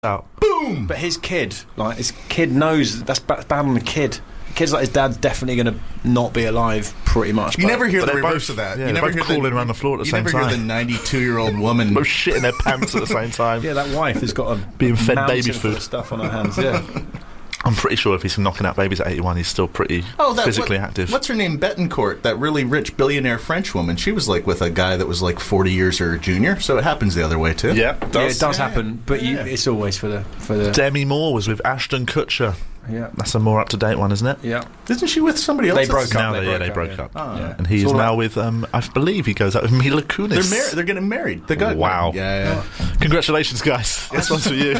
out. Boom! But his kid knows that's bad on the kid. The kid's like, his dad's definitely going to not be alive, pretty much. You never hear the reverse of that. Yeah, you never both hear crawling around the floor at the same time. You never hear the 92-year-old woman both shitting their pants at the same time. Yeah, that wife has got being fed baby mountain full food of stuff on her hands. Yeah. I'm pretty sure if he's knocking out babies at 81, he's still pretty physically active. What's her name? Betancourt, that really rich billionaire French woman. She was like with a guy that was like 40 years her junior, so it happens the other way too. Yeah, it does happen, but it's always for the. Demi Moore was with Ashton Kutcher. Yeah, that's a more up-to-date one, isn't it? Yeah. Isn't she with somebody else? They broke up. They broke up. Oh. Yeah. And he is now with, I believe he goes out with Mila Kunis. They're getting married. They got wow. Yeah. Congratulations, guys. This one's for you.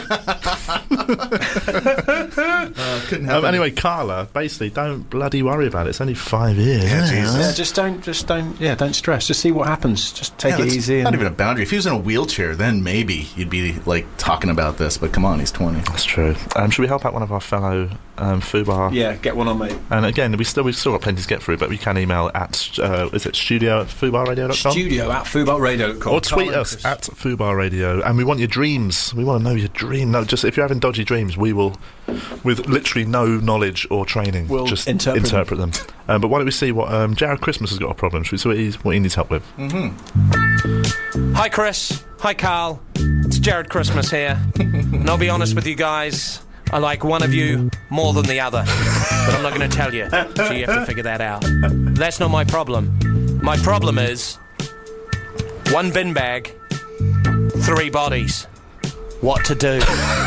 Couldn't happen. Anyway, Carla, basically, don't bloody worry about it. It's only 5 years. Yeah, Jesus. Yeah, don't stress. Just see what happens. Just take it easy. Not even a boundary. If he was in a wheelchair, then maybe you'd be like talking about this. But come on, he's 20. That's true. Should we help out one of our fellow Fubar? Yeah, get one on, mate. And again, we've still got plenty to get through, but we can email at is it studio@fubarradio.com? Studio@fubarradio.com. Or tweet us at fubarradio. And we want your dreams. We want to know your dream. No, just if you're having dodgy dreams, we will, with literally no knowledge or training, we'll just interpret them. But why don't we see what Jared Christmas has got a problem? Should we see what he needs help with? Mm-hmm. Hi, Chris. Hi, Carl. It's Jared Christmas here. And I'll be honest with you guys, I like one of you more than the other. But I'm not going to tell you, so you have to figure that out. That's not my problem. My problem is 1 bin bag, 3 bodies. What to do?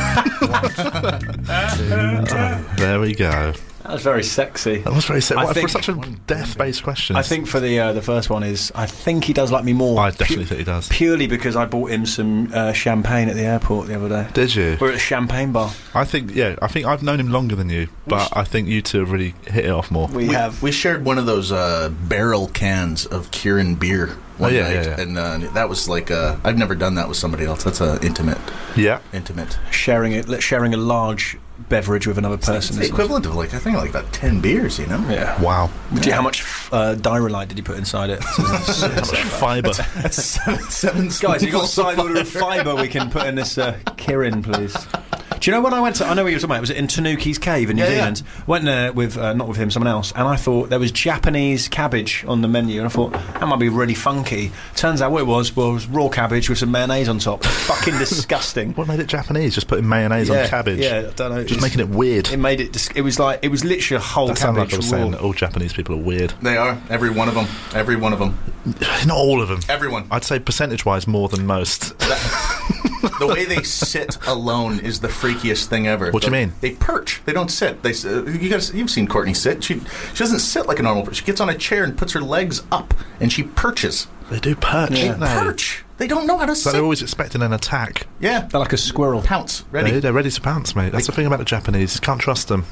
There we go. That was very sexy. That was very sexy. For such a death-based question. I think for the first one is, I think he does like me more. I definitely think he does. Purely because I bought him some champagne at the airport the other day. Did you? We're at a champagne bar. I think I've known him longer than you, but I think you two have really hit it off more. We shared one of those barrel cans of Kirin beer one night. Yeah. And that was like I've never done that with somebody else. That's intimate. Yeah. Intimate. Sharing a large beverage with another person. It's the equivalent of I think about 10 beers, you know? Yeah. Wow. How much Dyrolite did you put inside it? How much fibre? That's 7 Guys, you got a side order of fibre we can put in this Kirin, please. Do you know when I went to, I know what you were talking about, it was in Tanuki's Cave in New Zealand. Went there with, not with him, someone else, and I thought there was Japanese cabbage on the menu, and I thought, that might be really funky. Turns out what it was raw cabbage with some mayonnaise on top. Fucking disgusting. What made it Japanese? Just putting mayonnaise on cabbage? Yeah, I don't know. Just making it weird. It made it, it was literally a whole cabbage. Sound like I was saying that all Japanese people are weird. They are. Every one of them. Every one of them. Not all of them. Everyone. I'd say percentage-wise more than most. The way they sit alone is the freakiest thing ever. What do you mean? They perch. They don't sit. You've seen Courtney sit. She doesn't sit like a normal person. She gets on a chair and puts her legs up, and she perches. They do perch. They perch. They don't know how to sit. They're always expecting an attack. Yeah. They're like a squirrel. Pounce. Ready. They're ready to pounce, mate. That's the thing about the Japanese. Can't trust them.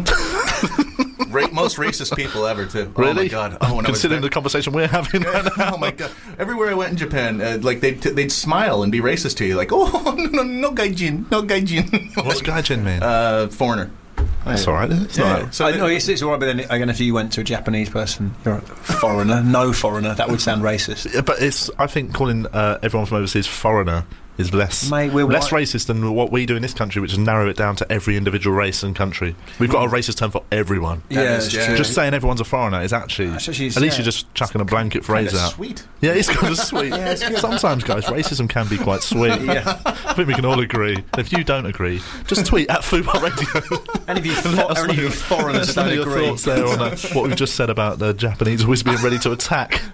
Most racist people ever, too. Really? Oh, my God. Considering the conversation we're having right now. Oh, my God. Everywhere I went in Japan, they'd smile and be racist to you. Like, oh, no gaijin. No gaijin. What's gaijin mean? Foreigner. That's all right. It's not. So it's all right, but then again, if you went to a Japanese person, you're a foreigner. No foreigner. That would sound racist. Yeah, but I think calling everyone from overseas foreigner is less racist than what we do in this country, which is narrow it down to every individual race and country. We've got a racist term for everyone. Just saying everyone's a foreigner is actually at least you're just chucking a blanket phrase out. Sweet. Yeah, it's kind of sweet. Sometimes, guys, racism can be quite sweet. I think we can all agree. If you don't agree, just tweet at Fubar Radio. Any of you foreigners don't your agree. Thoughts there on what we've just said about the Japanese always being ready to attack.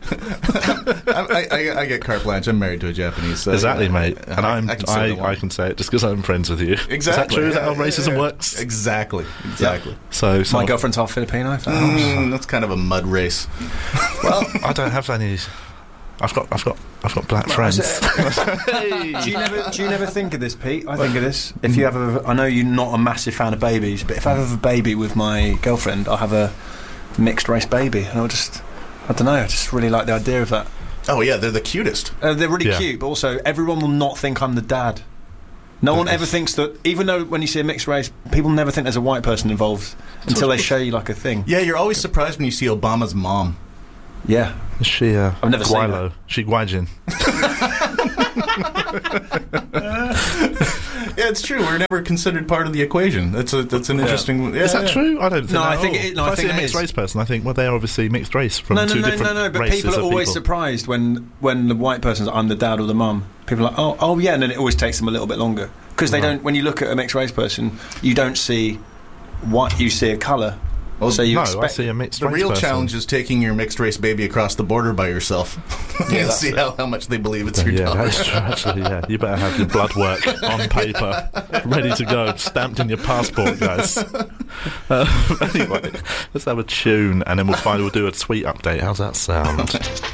I get carte blanche. I'm married to a Japanese. So exactly, mate. And I can say it just because I'm friends with you. Exactly. Is that true? Is that how racism works? Exactly. Yeah. So my girlfriend's half Filipino. That's kind of a mud race. Well, I don't have any. I've got black friends. Do you never think of this, Pete? I think of this. If you have I know you're not a massive fan of babies, but if I have a baby with my girlfriend, I'll have a mixed race baby, and I don't know. I just really like the idea of that. Oh yeah, they're the cutest. They're really cute, but also everyone will not think I'm the dad. No one ever thinks that, even though when you see a mixed race, people never think there's a white person involved until they show you like a thing. Yeah, you're always surprised when you see Obama's mom. Yeah. Is she I've never seen her. She Guajin. Yeah, Yeah, it's true. We're never considered part of the equation. That's an interesting. Yeah, is that true? I don't think. No, that I think. if I I see a mixed race person, I think, well, they're obviously mixed race from two different No. But races people are always surprised when the white person's I'm the dad or the mum. People are like, oh yeah, and then it always takes them a little bit longer because they don't. When you look at a mixed race person, you don't see what you see a colour. Well, so you I see a mixed race The real person. challenge is taking your mixed race baby across the border by yourself. Yeah, see how much they believe it's your daughter. That's true, actually, yeah. You better have your blood work on paper, ready to go, stamped in your passport, guys. Anyway, let's have a tune, and then we'll do a tweet update. How's that sound?